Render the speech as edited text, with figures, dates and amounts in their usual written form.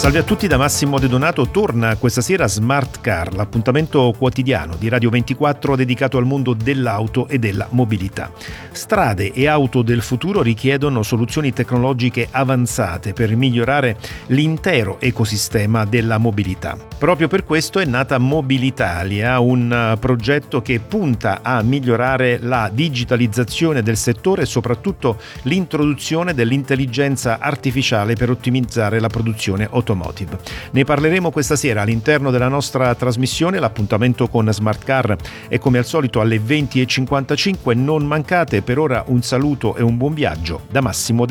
Salve a tutti da Massimo De Donato. Torna questa sera Smart Car, l'appuntamento quotidiano di Radio 24 dedicato al mondo dell'auto e della mobilità. Strade e auto del futuro richiedono soluzioni tecnologiche avanzate per migliorare l'intero ecosistema della mobilità. Proprio per questo è nata Mobilitalia, un progetto che punta a migliorare la digitalizzazione del settore e soprattutto l'introduzione dell'intelligenza artificiale per ottimizzare la produzione automotive. Ne parleremo questa sera all'interno della nostra trasmissione. L'appuntamento con Smart Car è come al solito alle 20:55. Non mancate. Per ora un saluto e un buon viaggio da Massimo De